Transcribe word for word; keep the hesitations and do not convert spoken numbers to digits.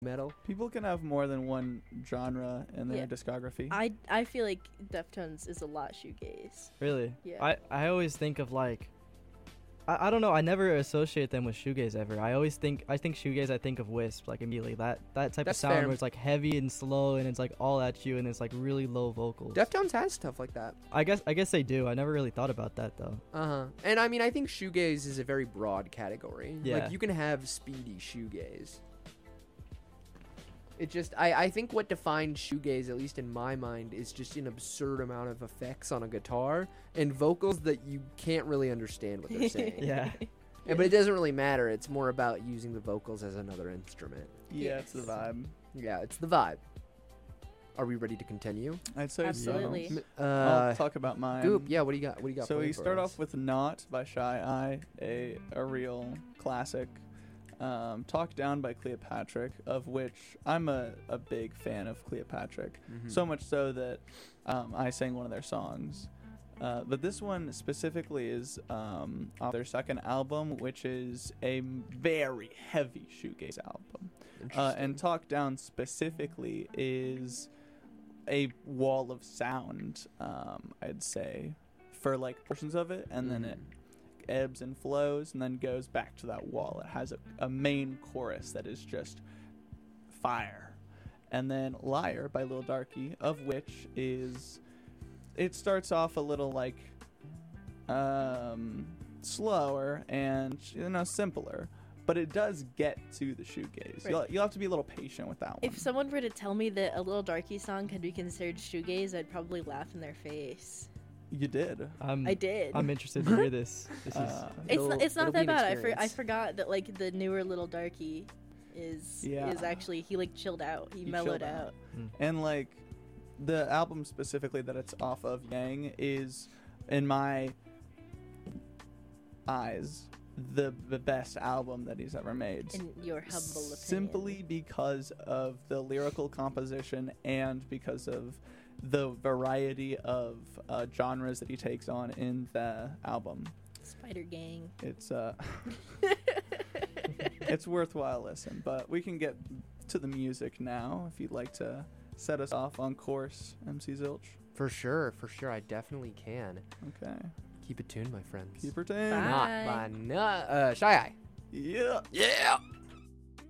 metal. People can have more than one genre in their Yeah. discography. I I feel like Deftones is a lot shoegaze. Really? Yeah. I, I always think of like, I, I don't know. I never associate them with shoegaze ever. I always think I think shoegaze. I think of Wisp like immediately. That that type That's of sound fair. where it's like heavy and slow and it's like all at you and it's like really low vocals. Deftones has stuff like that. I guess I guess they do. I never really thought about that though. Uh huh. And I mean, I think shoegaze is a very broad category. Yeah. Like you can have speedy shoegaze. It just, I, I think what defines shoegaze, at least in my mind, is just an absurd amount of effects on a guitar and vocals that you can't really understand what they're saying. Yeah. And, but it doesn't really matter. It's more about using the vocals as another instrument. yeah, it's the Yes. vibe. Yeah, it's the vibe. Are we ready to continue? I'd say Absolutely. so. Uh, I'll talk about mine. Goop, yeah, what do you got? What do you got? So playing we for start us? off with "Not" by Shy Eye, a a real classic. Um, "Talk Down" by Cleopatra, of which I'm a, a big fan of Cleopatra. Mhm. So much so that um, I sang one of their songs. Uh, but this one specifically is um, off their second album, which is a m- very heavy shoegaze album. Uh, Interesting. and "Talk Down" specifically is a wall of sound, um, I'd say, for like portions of it, and then it Mhm. ebbs and flows and then goes back to that wall. It has a, a main chorus that is just fire. And then "Liar" by Lil Darky, of which is, it starts off a little like um, slower and, you know, simpler, but it does get to the shoegaze. Right. You'll, you'll have to be a little patient with that one. If someone were to tell me that a Little Darky song could be considered shoegaze, I'd probably laugh in their face. You did. I'm I did. I'm interested to hear this. This is Uh, it's It'll- not, it's not it'll be that an bad. I, for, I experience. forgot that like the newer Little Darky is Yeah. is actually he like chilled out. He, He mellowed chilled out. out. And like the album specifically that it's off of, Yang, is in my eyes the the best album that he's ever made. In your humble opinion. Simply because of the lyrical composition and because of the variety of uh, genres that he takes on in the album. Spider Gang. It's uh it's worthwhile listen, but we can get to the music now if you'd like to set us off on course, M C Zilch. For sure, for sure, I definitely can. Okay. Keep it tuned, my friends. Keep her tuned. Bye. Not by nut. Uh, Shy Eye. Yeah. Yeah.